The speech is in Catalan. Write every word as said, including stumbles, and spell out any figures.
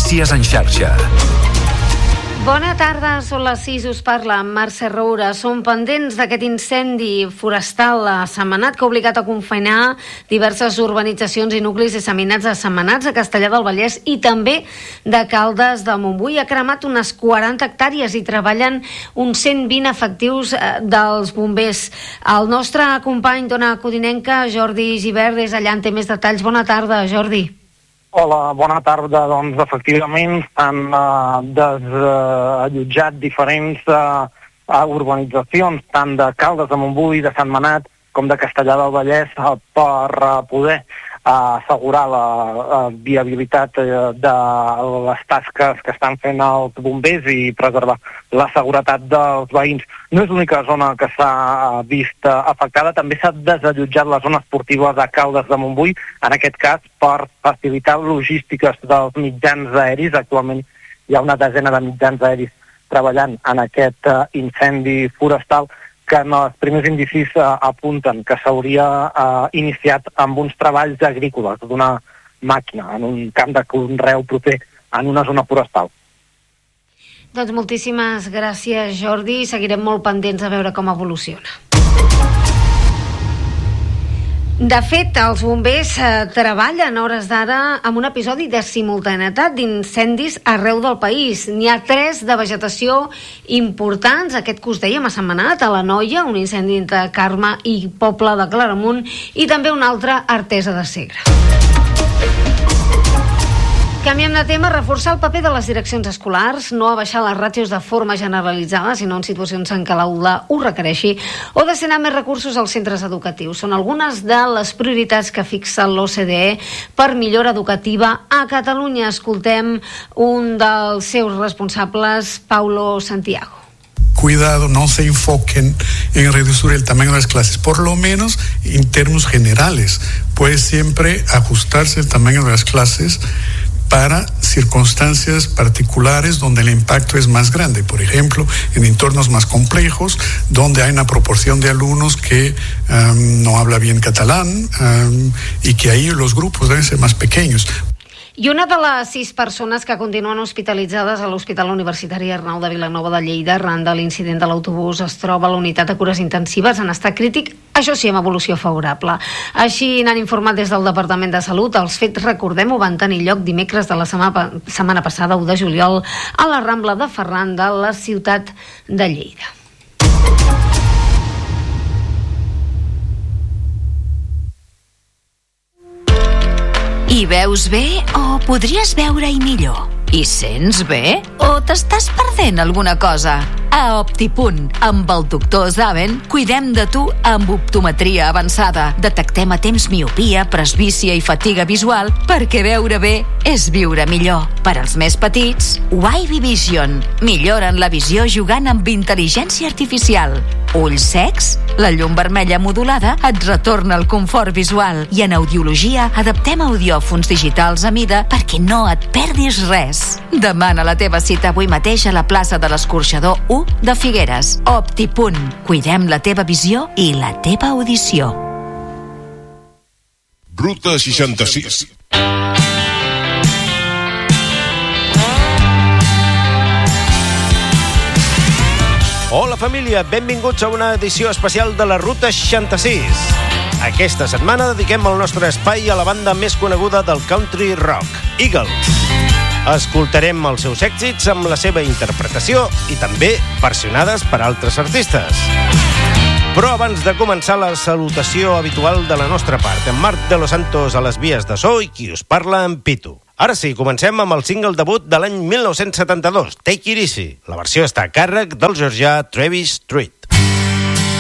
Notícies en xarxa. Bona tarda, són les sis, us parla Mercè Roura. Som pendents d'aquest incendi forestal a Sentmenat que ha obligat a confinar diverses urbanitzacions i nuclis disseminats a Sentmenat, a Castellar del Vallès i també de Caldes de Montbui. Ha cremat unes quaranta hectàrees i treballen uns cent vint efectius dels bombers. El nostre company d'Ona Codinenca, Jordi Givert, és allà en té més detalls. Bona tarda, Jordi. Hola, bona tarda. Doncs efectivament han uh, desallotjat uh, diferents uh, urbanitzacions, tant de Caldes de Montbui, de Sentmenat, com de Castellar del Vallès, uh, per uh, poder uh, assegurar la uh, viabilitat uh, de les tasques que estan fent els bombers i preservar la seguretat dels veïns. No és l'única zona que s'ha vist uh, afectada, també s'ha desallotjat la zona esportiva de Caldes de Montbui, en aquest cas per facilitar logístiques dels mitjans aeris. Actualment hi ha una desena de mitjans aeris treballant en aquest uh, incendi forestal que en els primers indicis uh, apunten que s'hauria uh, iniciat amb uns treballs agrícoles d'una màquina en un camp de conreu proper en una zona forestal. Doncs moltíssimes gràcies, Jordi. Seguirem molt pendents a veure com evoluciona. De fet, els bombers eh, treballen a hores d'ara amb un episodi de simultaneïtat d'incendis arreu del país. N'hi ha tres de vegetació importants. Aquest que us dèiem a Sentmenat, a la Noia, un incendi entre Carme i Poble de Claramunt, i també un altre a Artesa de Segre. Canviem de tema, reforçar el paper de les direccions escolars, no abaixar les ràtios de forma generalitzada, sinó en situacions en què l'aula ho requereixi, o destinar més recursos als centres educatius. Són algunes de les prioritats que fixa l'O C D E per millora educativa a Catalunya. Escoltem un dels seus responsables, Paulo Santiago. Cuidado, no se enfoquen en reducir el tamaño de las clases, por lo menos en términos generales. Puede siempre ajustarse el tamaño de las clases para circunstancias particulares donde el impacto es más grande. Por ejemplo, en entornos más complejos, donde hay una proporción de alumnos que um, no habla bien catalán um, y que ahí los grupos deben ser más pequeños. I una de les sis persones que continuen hospitalitzades a l'Hospital Universitari Arnau de Vilanova de Lleida arran de l'incident de l'autobús es troba a la unitat de cures intensives en estat crític, això sí, amb evolució favorable. Així n'han informat des del Departament de Salut. Els fets, recordem-ho, van tenir lloc dimecres de la setmana, setmana passada, u de juliol, a la Rambla de Ferran de la ciutat de Lleida. I veus bé o podries veure-hi millor? I sents bé? O t'estàs perdent alguna cosa? A Optipunt, amb el doctor Zaven, cuidem de tu amb optometria avançada. Detectem a temps miopia, presbícia i fatiga visual perquè veure bé és viure millor. Per als més petits, Wavy Vision. Milloren la visió jugant amb intel·ligència artificial. Ulls secs? La llum vermella modulada et retorna el confort visual. I en audiologia adaptem audiòfons digitals a mida perquè no et perdis res. Demana la teva cita avui mateix a la plaça de l'Escorxador u de Figueres. Optipunt. Cuidem la teva visió i la teva audició. Ruta seixanta-sis. Hola família, benvinguts a una edició especial de la Ruta seixanta-sis. Aquesta setmana dediquem el nostre espai a la banda més coneguda del country rock, Eagles. Escoltarem els seus èxits amb la seva interpretació i també versionades per altres artistes. Però abans de començar la salutació habitual de la nostra part, en Marc de los Santos a les vies de so i qui us parla en Pitu. Ara sí, comencem amb el single debut de l'any mil nou-cents setanta-dos, Take It Easy. La versió està a càrrec del georgià Travis Tritt.